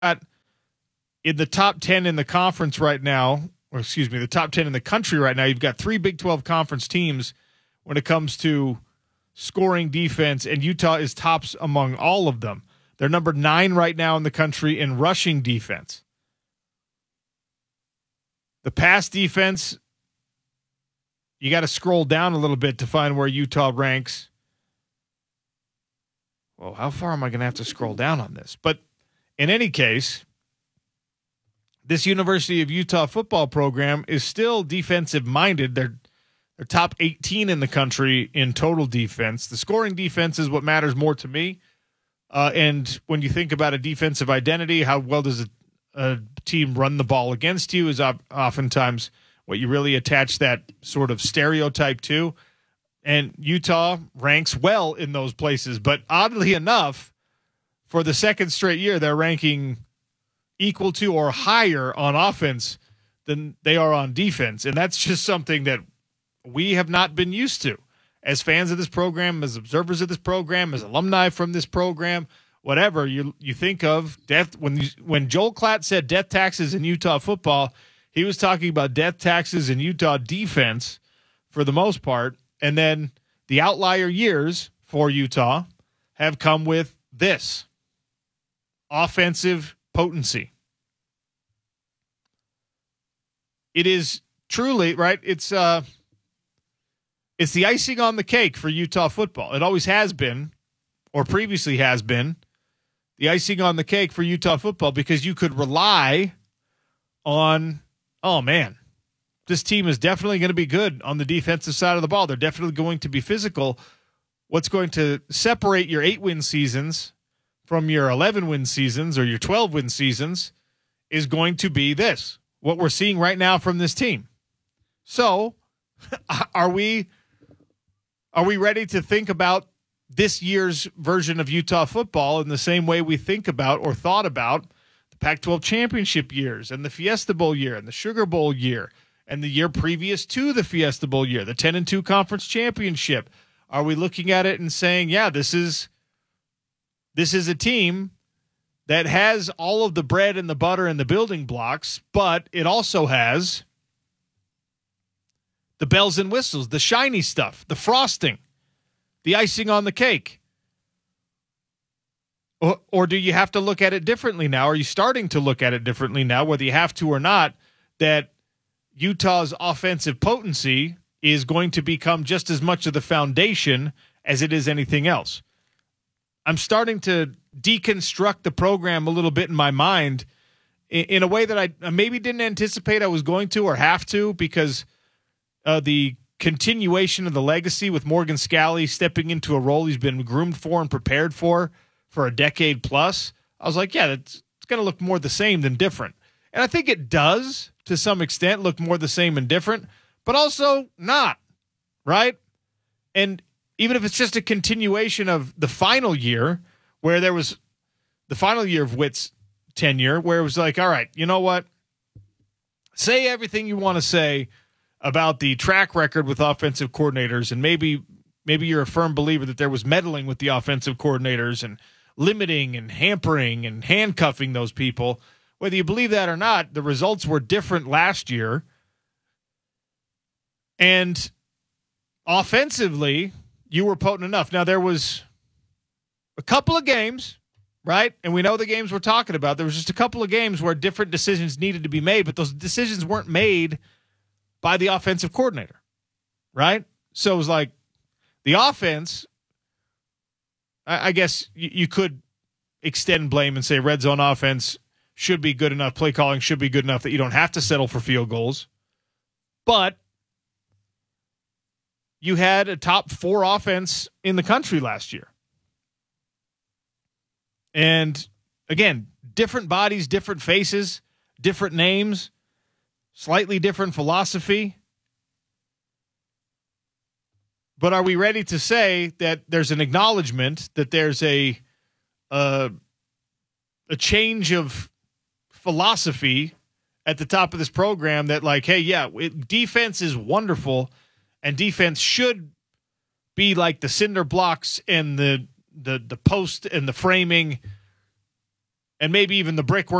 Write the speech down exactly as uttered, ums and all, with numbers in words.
got in the top ten in the conference right now, or excuse me, the top ten in the country right now, you've got three Big twelve conference teams when it comes to scoring defense, and Utah is tops among all of them. They're number nine right now in the country in rushing defense. The pass defense, you got to scroll down a little bit to find where Utah ranks. Well, how far am I going to have to scroll down on this? But in any case, this University of Utah football program is still defensive-minded. They're, they're top eighteen in the country in total defense. The scoring defense is what matters more to me. Uh, and when you think about a defensive identity, how well does a, a team run the ball against you is oftentimes what you really attach that sort of stereotype to. And Utah ranks well in those places. But oddly enough, for the second straight year, they're ranking equal to or higher on offense than they are on defense. And that's just something that we have not been used to as fans of this program, as observers of this program, as alumni from this program, whatever you you think of death. When you, when Joel Klatt said death taxes in Utah football, he was talking about death taxes in Utah defense for the most part. And then the outlier years for Utah have come with this offensive potency. It is truly, right, it's uh, it's the icing on the cake for Utah football. It always has been, or previously has been, the icing on the cake for Utah football because you could rely on, oh, man, this team is definitely going to be good on the defensive side of the ball. They're definitely going to be physical. What's going to separate your eight-win seasons from your eleven-win seasons or your twelve-win seasons is going to be this, what we're seeing right now from this team. So are we are we ready to think about this year's version of Utah football in the same way we think about or thought about the Pac twelve championship years and the Fiesta Bowl year and the Sugar Bowl year and the year previous to the Fiesta Bowl year, the ten and two conference championship? Are we looking at it and saying, yeah, this is this is a team that has all of the bread and the butter and the building blocks, but it also has the bells and whistles, the shiny stuff, the frosting, the icing on the cake? Or, or do you have to look at it differently now? Are you starting to look at it differently now, whether you have to or not, that Utah's offensive potency is going to become just as much of the foundation as it is anything else? I'm starting to deconstruct the program a little bit in my mind in, in a way that I maybe didn't anticipate I was going to or have to, because uh, the continuation of the legacy with Morgan Scalley stepping into a role he's been groomed for and prepared for for a decade plus. I was like, yeah, it's, it's going to look more the same than different. And I think it does, to some extent, look more the same and different, but also not, right? And even if it's just a continuation of the final year, where there was the final year of Witt's tenure, where it was like, all right, you know what? Say everything you want to say about the track record with offensive coordinators, and maybe maybe you're a firm believer that there was meddling with the offensive coordinators and limiting and hampering and handcuffing those people. Whether you believe that or not, the results were different last year. And offensively, you were potent enough. Now, there was a couple of games, right? And we know the games we're talking about. There was just a couple of games where different decisions needed to be made, but those decisions weren't made by the offensive coordinator, right? So it was like the offense, I, I guess you, you could extend blame and say red zone offense should be good enough, play calling should be good enough that you don't have to settle for field goals. But you had a top four offense in the country last year. And again, different bodies, different faces, different names, slightly different philosophy. But are we ready to say that there's an acknowledgement that there's a uh, a change of philosophy at the top of this program that, like, hey, yeah, it, defense is wonderful, and defense should be like the cinder blocks and the the the post and the framing and maybe even the brickwork